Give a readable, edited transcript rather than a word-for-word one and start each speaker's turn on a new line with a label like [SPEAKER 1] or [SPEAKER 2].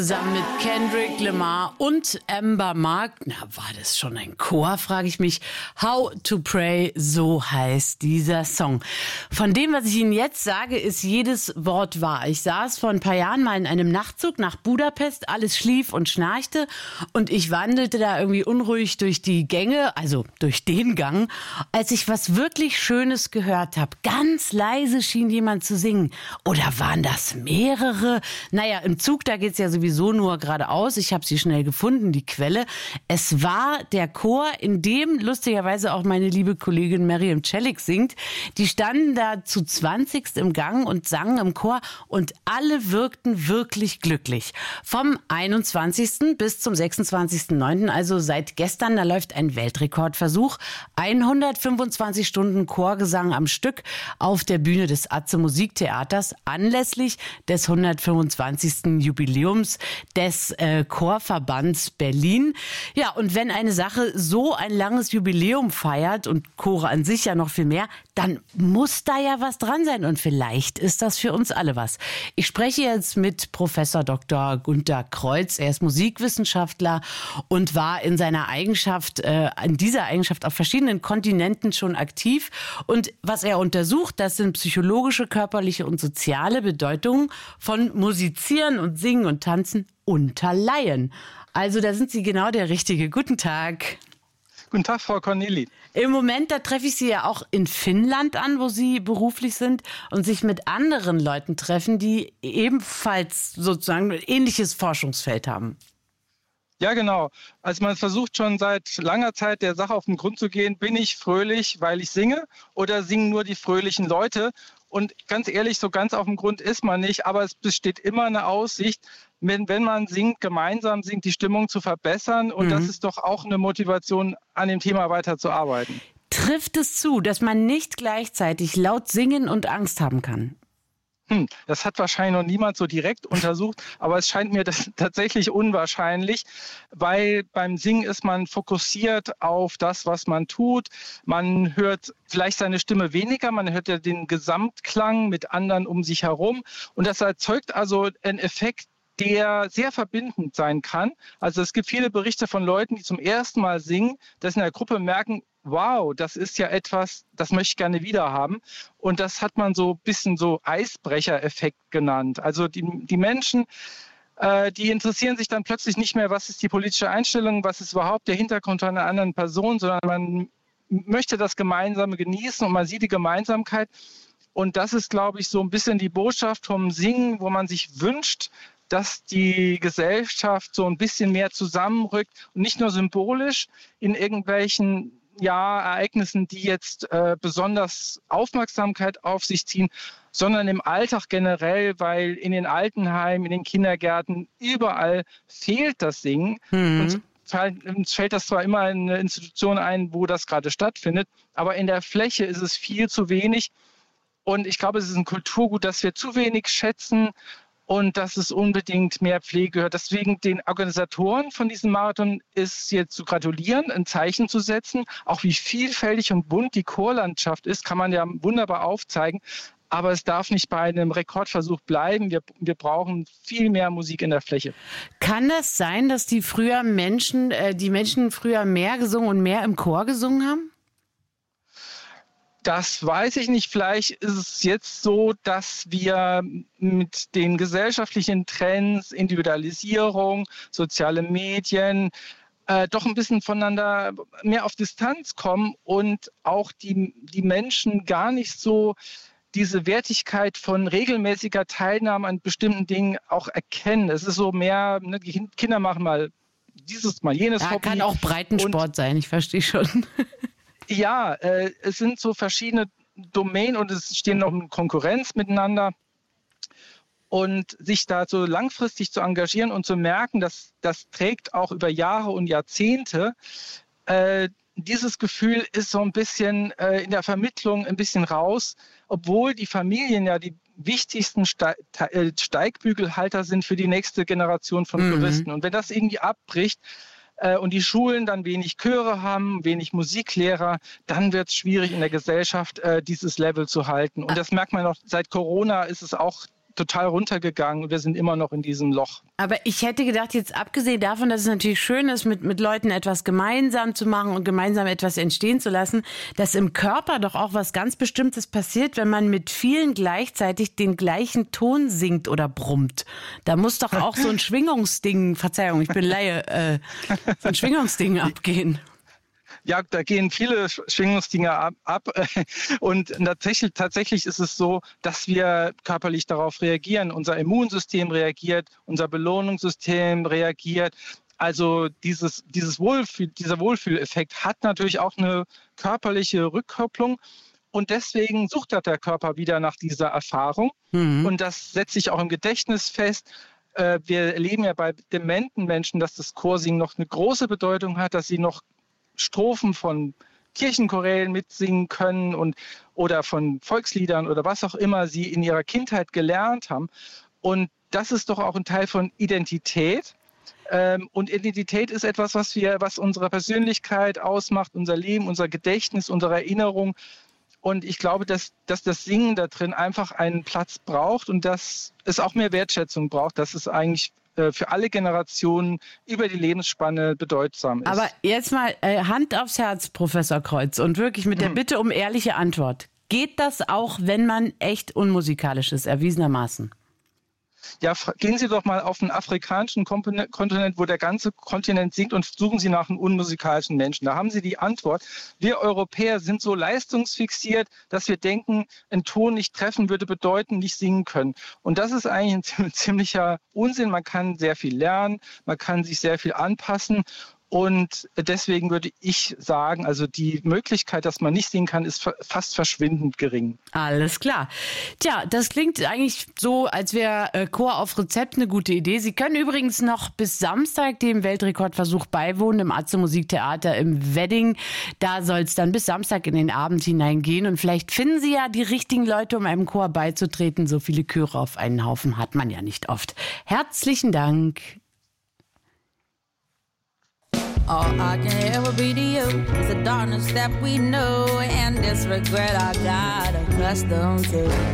[SPEAKER 1] Zusammen mit Kendrick Lamar und Amber Mark. Na, war das schon ein Chor, frage ich mich. How to Pray, so heißt dieser Song. Von dem, was ich Ihnen jetzt sage, ist jedes Wort wahr. Ich saß vor ein paar Jahren mal in einem Nachtzug nach Budapest, alles schlief und schnarchte und ich wandelte da irgendwie unruhig durch die Gänge, also durch den Gang, als ich was wirklich Schönes gehört habe. Ganz leise schien jemand zu singen. Oder waren das mehrere? Naja, im Zug, da geht's ja sowieso nur geradeaus. Ich habe sie schnell gefunden, die Quelle. Es war der Chor, in dem lustigerweise auch meine liebe Kollegin Miriam Celik singt. Die standen da zu 20 im Gang und sangen im Chor und alle wirkten wirklich glücklich. Vom 21. bis zum 26.09., also seit gestern, da läuft ein Weltrekordversuch. 125 Stunden Chorgesang am Stück auf der Bühne des Atze Musiktheaters anlässlich des 125. Jubiläums des Chorverbands Berlin. Ja, und wenn eine Sache so ein langes Jubiläum feiert und Chore an sich ja noch viel mehr, dann muss da ja was dran sein und vielleicht ist das für uns alle was. Ich spreche jetzt mit Professor Dr. Günter Kreuz. Er ist Musikwissenschaftler und war in seiner Eigenschaft, in dieser Eigenschaft auf verschiedenen Kontinenten schon aktiv. Und was er untersucht, das sind psychologische, körperliche und soziale Bedeutungen von Musizieren und Singen und Tanzen unter Laien. Also da sind Sie genau der Richtige. Guten Tag.
[SPEAKER 2] Guten Tag, Frau Corneli.
[SPEAKER 1] Im Moment, da treffe ich Sie ja auch in Finnland an, wo Sie beruflich sind und sich mit anderen Leuten treffen, die ebenfalls sozusagen ein ähnliches Forschungsfeld haben.
[SPEAKER 2] Ja, genau. Also man versucht schon seit langer Zeit der Sache auf den Grund zu gehen. Bin ich fröhlich, weil ich singe, oder singen nur die fröhlichen Leute? Und ganz ehrlich, so ganz auf dem Grund ist man nicht, aber es besteht immer eine Aussicht, wenn man singt, gemeinsam singt, die Stimmung zu verbessern. Und das ist doch auch eine Motivation, an dem Thema weiterzuarbeiten.
[SPEAKER 1] Trifft es zu, dass man nicht gleichzeitig laut singen und Angst haben kann?
[SPEAKER 2] Das hat wahrscheinlich noch niemand so direkt untersucht, aber es scheint mir das tatsächlich unwahrscheinlich, weil beim Singen ist man fokussiert auf das, was man tut. Man hört vielleicht seine Stimme weniger, man hört ja den Gesamtklang mit anderen um sich herum und das erzeugt also einen Effekt, der sehr verbindend sein kann. Also es gibt viele Berichte von Leuten, die zum ersten Mal singen, dass in der Gruppe merken, wow, das ist ja etwas, das möchte ich gerne wieder haben. Und das hat man so ein bisschen so Eisbrecher-Effekt genannt. Also die Menschen, die interessieren sich dann plötzlich nicht mehr, was ist die politische Einstellung, was ist überhaupt der Hintergrund einer anderen Person, sondern man möchte das Gemeinsame genießen und man sieht die Gemeinsamkeit. Und das ist, glaube ich, so ein bisschen die Botschaft vom Singen, wo man sich wünscht, dass die Gesellschaft so ein bisschen mehr zusammenrückt und nicht nur symbolisch in irgendwelchen Ereignissen, die jetzt besonders Aufmerksamkeit auf sich ziehen, sondern im Alltag generell, weil in den Altenheimen, in den Kindergärten, überall fehlt das Singen. Uns fällt das zwar immer in eine Institution ein, wo das gerade stattfindet, aber in der Fläche ist es viel zu wenig. Und ich glaube, es ist ein Kulturgut, das wir zu wenig schätzen und dass es unbedingt mehr Pflege gehört. Deswegen den Organisatoren von diesem Marathon ist jetzt zu gratulieren, ein Zeichen zu setzen. Auch wie vielfältig und bunt die Chorlandschaft ist, kann man ja wunderbar aufzeigen. Aber es darf nicht bei einem Rekordversuch bleiben. Wir brauchen viel mehr Musik in der Fläche.
[SPEAKER 1] Kann das sein, dass die Menschen früher mehr gesungen und mehr im Chor gesungen haben?
[SPEAKER 2] Das weiß ich nicht. Vielleicht ist es jetzt so, dass wir mit den gesellschaftlichen Trends, Individualisierung, soziale Medien, doch ein bisschen voneinander mehr auf Distanz kommen und auch die Menschen gar nicht so diese Wertigkeit von regelmäßiger Teilnahme an bestimmten Dingen auch erkennen. Es ist so mehr, die Kinder machen mal dieses, mal jenes Hobby.
[SPEAKER 1] Kann auch Breitensport sein, ich verstehe schon.
[SPEAKER 2] Ja, es sind so verschiedene Domänen und es stehen noch in Konkurrenz miteinander. Und sich da so langfristig zu engagieren und zu merken, dass das trägt auch über Jahre und Jahrzehnte. Dieses Gefühl ist so ein bisschen in der Vermittlung ein bisschen raus, obwohl die Familien ja die wichtigsten Steigbügelhalter sind für die nächste Generation von Choristen. Und wenn das irgendwie abbricht, und die Schulen dann wenig Chöre haben, wenig Musiklehrer, dann wird es schwierig in der Gesellschaft, dieses Level zu halten. Und das merkt man auch, seit Corona ist es auch total runtergegangen und wir sind immer noch in diesem Loch.
[SPEAKER 1] Aber ich hätte gedacht, jetzt abgesehen davon, dass es natürlich schön ist, mit Leuten etwas gemeinsam zu machen und gemeinsam etwas entstehen zu lassen, dass im Körper doch auch was ganz Bestimmtes passiert, wenn man mit vielen gleichzeitig den gleichen Ton singt oder brummt. Da muss doch auch so ein Schwingungsding, Verzeihung, ich bin Laie, so ein Schwingungsding abgehen.
[SPEAKER 2] Ja, da gehen viele Schwingungsdinge ab. Und tatsächlich ist es so, dass wir körperlich darauf reagieren. Unser Immunsystem reagiert, unser Belohnungssystem reagiert. Also dieser Wohlfühleffekt hat natürlich auch eine körperliche Rückkopplung. Und deswegen sucht der Körper wieder nach dieser Erfahrung. Mhm. Und das setzt sich auch im Gedächtnis fest. Wir erleben ja bei dementen Menschen, dass das Chorsingen noch eine große Bedeutung hat, dass sie noch Strophen von Kirchenchorälen mitsingen können oder von Volksliedern oder was auch immer sie in ihrer Kindheit gelernt haben. Und das ist doch auch ein Teil von Identität. Und Identität ist etwas, was unsere Persönlichkeit ausmacht, unser Leben, unser Gedächtnis, unsere Erinnerung. Und ich glaube, dass das Singen da drin einfach einen Platz braucht und dass es auch mehr Wertschätzung braucht, dass es eigentlich für alle Generationen über die Lebensspanne bedeutsam ist.
[SPEAKER 1] Aber jetzt mal Hand aufs Herz, Professor Kreutz, und wirklich mit der Bitte um ehrliche Antwort. Geht das auch, wenn man echt unmusikalisch ist, erwiesenermaßen?
[SPEAKER 2] Ja, gehen Sie doch mal auf den afrikanischen Kontinent, wo der ganze Kontinent singt, und suchen Sie nach einem unmusikalischen Menschen. Da haben Sie die Antwort. Wir Europäer sind so leistungsfixiert, dass wir denken, ein Ton nicht treffen würde bedeuten, nicht singen können. Und das ist eigentlich ein ziemlicher Unsinn. Man kann sehr viel lernen, man kann sich sehr viel anpassen. Und deswegen würde ich sagen, also die Möglichkeit, dass man nicht singen kann, ist fast verschwindend gering.
[SPEAKER 1] Alles klar. Tja, das klingt eigentlich so, als wäre Chor auf Rezept eine gute Idee. Sie können übrigens noch bis Samstag dem Weltrekordversuch beiwohnen im Atze Musiktheater im Wedding. Da soll es dann bis Samstag in den Abend hineingehen. Und vielleicht finden Sie ja die richtigen Leute, um einem Chor beizutreten. So viele Chöre auf einen Haufen hat man ja nicht oft. Herzlichen Dank.
[SPEAKER 3] All I can ever be to you is the darkness that we know and this regret I got accustomed to.